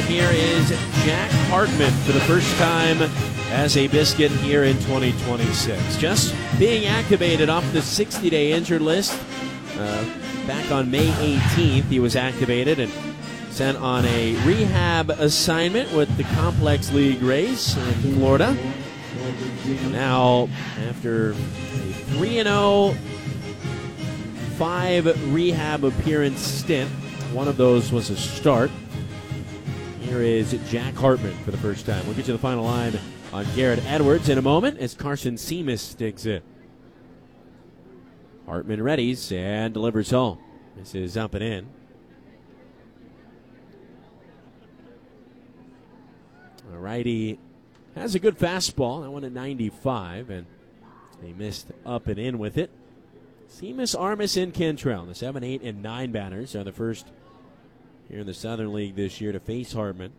here is Jack Hartman for the first time as a Biscuit here in 2026. Just being activated off the 60-day injured list. Back on May 18th, he was activated and sent on a rehab assignment with the Complex League race in Florida. Now, after a 3-0, 5 rehab appearance stint, one of those was a start. Here is Jack Hartman for the first time. We'll get you the final line on Garrett Edwards in a moment as Carson Seamus digs in. Hartman readies and delivers home. This is up and in. The righty has a good fastball. That one at 95, and they missed up and in with it. Seamus, Armas, and Cantrell, the 7, 8, and 9 batters, are the first here in the Southern League this year to face Hartman.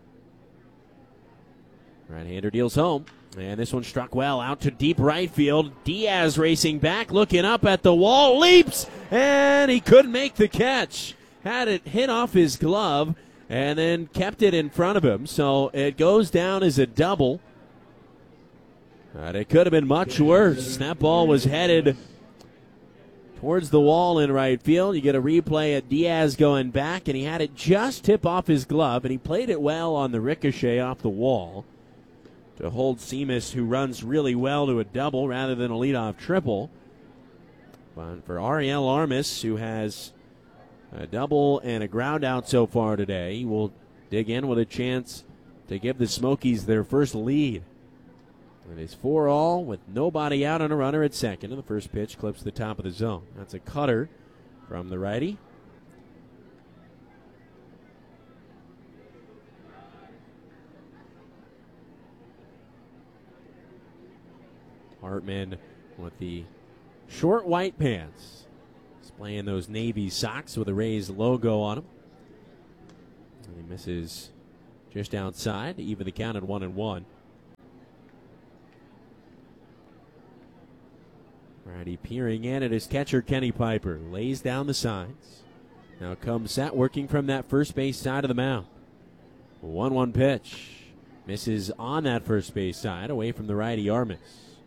Right-hander deals home, and this one struck well out to deep right field. Diaz racing back, looking up at the wall, leaps, and he couldn't make the catch. Had it hit off his glove, and then kept it in front of him, so it goes down as a double. But it could have been much worse. That ball was headed towards the wall in right field. You get a replay of Diaz going back, and he had it just tip off his glove, and he played it well on the ricochet off the wall to hold Seamus, who runs really well, to a double rather than a leadoff triple. But for Ariel Armas, who has a double and a ground out so far today, he will dig in with a chance to give the Smokies their first lead. It is 4-all with nobody out on a runner at second, and the first pitch clips the top of the zone. That's a cutter from the righty. Hartman with the short white pants, displaying those navy socks with a Rays logo on them. And he misses just outside to even the count at 1-1. Righty peering in at his catcher, Kenny Piper. Lays down the signs. Now comes set, working from that first base side of the mound. 1-1 pitch. Misses on that first base side, away from the righty Armas.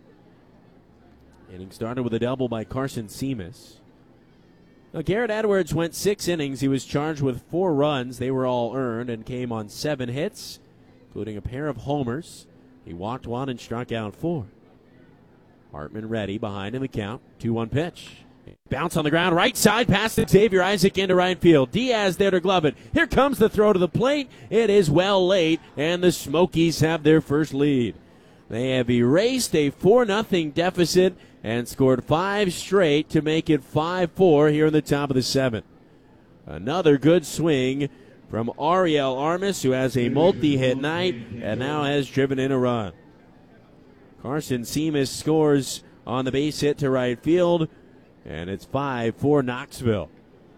Inning started with a double by Carson Seamus. Now, Garrett Edwards went 6 innings. He was charged with 4 runs. They were all earned and came on 7 hits, including a pair of homers. He walked 1 and struck out 4. Hartman ready, behind in the count. 2-1 pitch. Bounce on the ground, right side, past it, Xavier Isaac into right field. Diaz there to glove it. Here comes the throw to the plate. It is well late, and the Smokies have their first lead. They have erased a 4-0 deficit and scored 5 straight to make it 5-4 here in the top of the 7th. Another good swing from Ariel Armas, who has a multi-hit night and now has driven in a run. Carson Seamus scores on the base hit to right field, and it's 5-4 Knoxville.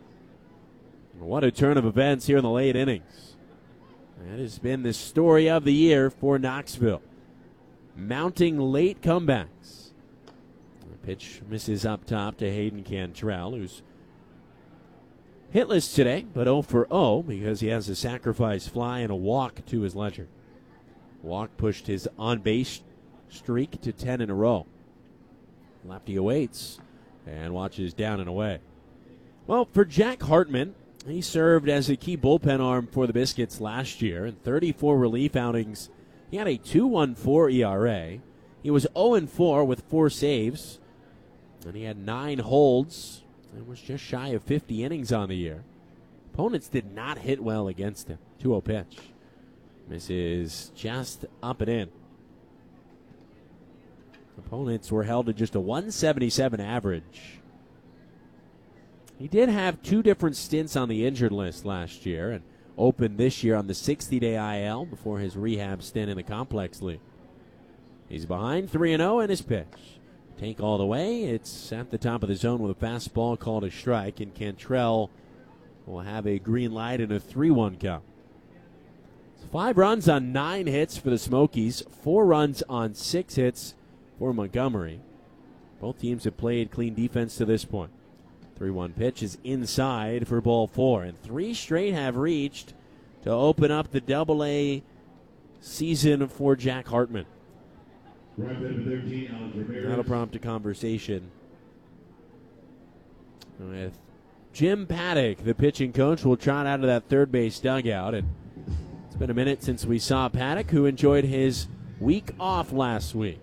What a turn of events here in the late innings. That has been the story of the year for Knoxville. Mounting late comebacks. The pitch misses up top to Hayden Cantrell, who's hitless today, but 0 for 0 because he has a sacrifice fly and a walk to his ledger. Walk pushed his on-base streak to 10 in a row. Lefty awaits and watches down and away. Well, for Jack Hartman, he served as a key bullpen arm for the Biscuits last year. In 34 relief outings, he had a 2.14 ERA. He was 0-4 with 4 saves, and he had 9 holds and was just shy of 50 innings on the year. Opponents did not hit well against him. 2-0 pitch. Misses just up and in. Opponents were held to just a 177 average. He did have 2 different stints on the injured list last year and opened this year on the 60-day IL before his rehab stint in the Complex League. He's behind 3-0 in his pitch. Tank all the way. It's at the top of the zone with a fastball called a strike, and Cantrell will have a green light and a 3-1 count. 5 runs on 9 hits for the Smokies, 4 runs on 6 hits for Montgomery. Both teams have played clean defense to this point. 3-1 pitch is inside for ball 4, and 3 straight have reached to open up the Double-A season for Jack Hartman. That'll prompt a conversation with Jim Paddock, the pitching coach. Will trot out of that third base dugout. And it's been a minute since we saw Paddock, who enjoyed his week off last week.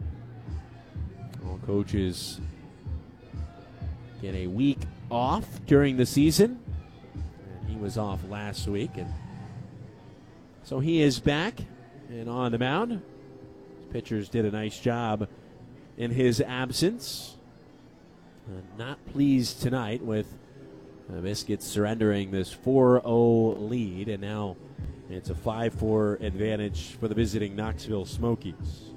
All coaches get a week off during the season. And he was off last week. And so he is back and on the mound. His pitchers did a nice job in his absence. Not pleased tonight with the Biscuits surrendering this 4-0 lead, and now it's a 5-4 advantage for the visiting Knoxville Smokies.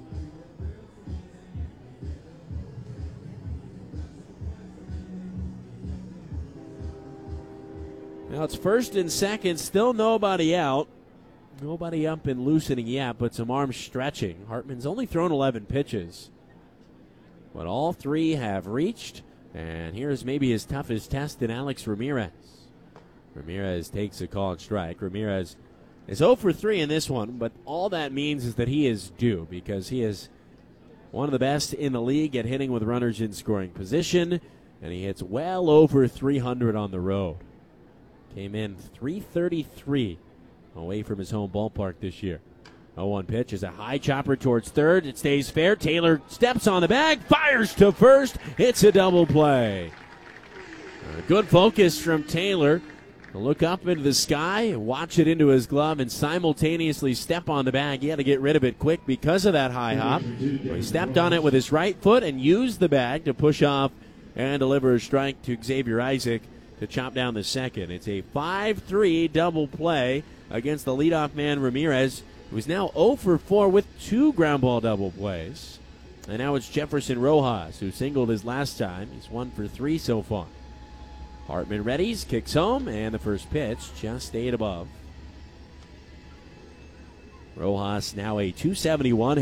Now it's first and second, still nobody out. Nobody up and loosening yet, but some arm stretching. Hartman's only thrown 11 pitches, but all three have reached. And here's maybe his toughest test in Alex Ramirez. Ramirez takes a called strike. Ramirez is 0 for 3 in this one, but all that means is that he is due, because he is one of the best in the league at hitting with runners in scoring position, and he hits well over 300 on the road. Came in 333 away from his home ballpark this year. 0-1 pitch is a high chopper towards third. It stays fair. Taylor steps on the bag, fires to first. It's a double play. Good focus from Taylor. Look up into the sky, watch it into his glove, and simultaneously step on the bag. He had to get rid of it quick because of that high hop. So he stepped on it with his right foot and used the bag to push off and deliver a strike to Xavier Isaac to chop down the second. It's a 5-3 double play against the leadoff man Ramirez, who's now 0 for 4 with 2 ground ball double plays. And now it's Jefferson Rojas, who singled his last time. He's 1 for 3 so far. Hartman readies, kicks home, and the first pitch just stayed above. Rojas now a 271.